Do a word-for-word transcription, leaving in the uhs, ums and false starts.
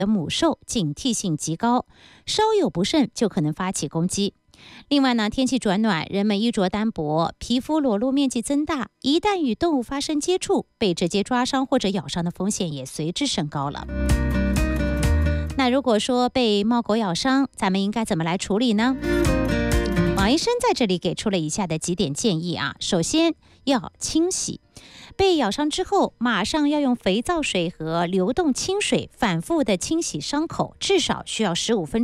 的母兽警惕性极高，稍有不慎就可能发起攻击。另外呢，天气转暖，人们衣着单薄，皮肤裸露面积增大，一旦与动物发生接触，被直接抓伤或者咬伤的风险也随之升高了。那如果说被猫狗咬伤，咱们应该怎么来处理呢？王医生在这里给出了以下的几点建议啊。首先要清洗，被咬伤之后，马上要用肥皂水和流动清水反复的清洗伤口，至少需要十五分钟。